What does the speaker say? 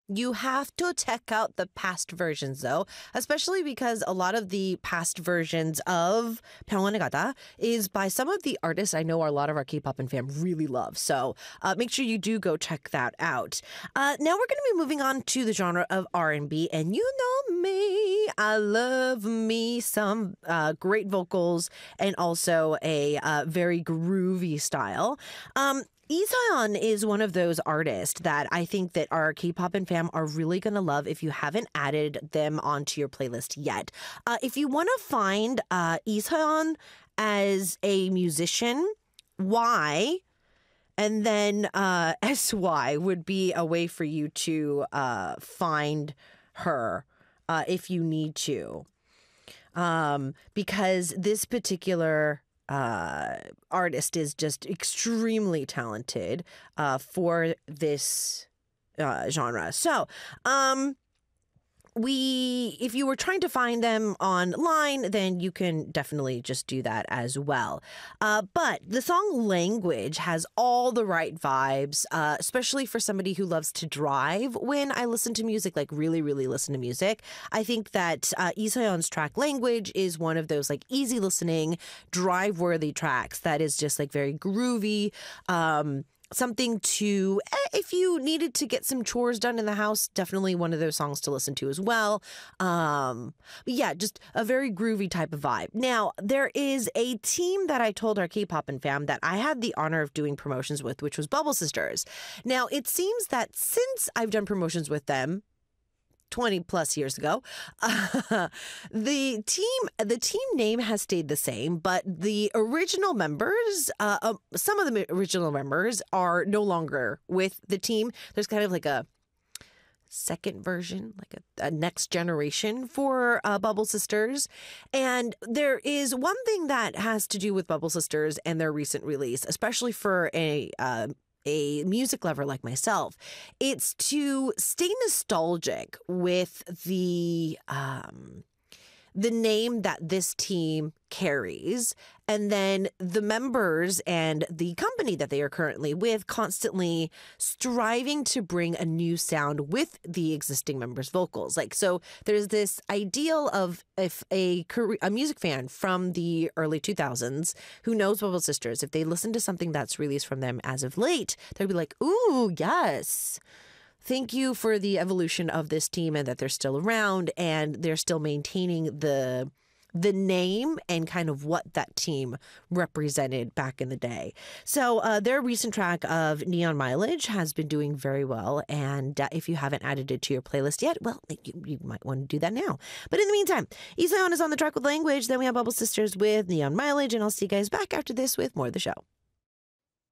You have to check out the past versions, though, especially because a lot of the past versions of 병원에 가다 is by some of the artists I know a lot of our K-pop and fam really love. So make sure you do go check that out. Now we're going to be moving on to the genre of R&B, and you know me, I love me some great vocals and also a very groovy style. Lee Seon is one of those artists that I think that our K-pop and fam are really going to love if you haven't added them onto your playlist yet. If you want to find Lee Seon as a musician, Y, and then SY would be a way for you to find her if you need to. Because this particular artist is just extremely talented for this genre. So, if you were trying to find them online, then you can definitely just do that as well. But the song Language has all the right vibes, especially for somebody who loves to drive. When I listen to music, like really, really listen to music, I think that Lee Seon's track Language is one of those like easy listening, drive-worthy tracks that is just like very groovy. Something to, if you needed to get some chores done in the house, definitely one of those songs to listen to as well. But yeah, just a very groovy type of vibe. Now, there is a team that I told our K-pop and fam that I had the honor of doing promotions with, which was Bubble Sisters. Now, it seems that since I've done promotions with them, 20 plus years ago, the team name has stayed the same, but the original members, some of the original members are no longer with the team. There's kind of like a second version, like a next generation for Bubble Sisters. And there is one thing that has to do with Bubble Sisters and their recent release, especially for a music lover like myself. It's to stay nostalgic with the name that this team carries, and then the members and the company that they are currently with constantly striving to bring a new sound with the existing members' vocals. Like, so there's this ideal of if a music fan from the early 2000s who knows Bubble Sisters, if they listen to something that's released from them as of late, they'll be like, ooh, yes. Thank you for the evolution of this team and that they're still around and they're still maintaining the name and kind of what that team represented back in the day. So their recent track of Neon Mileage has been doing very well. And if you haven't added it to your playlist yet, well, you might want to do that now. But in the meantime, Lee Seon is on the track with Language. Then we have Bubble Sisters with Neon Mileage. And I'll see you guys back after this with more of the show.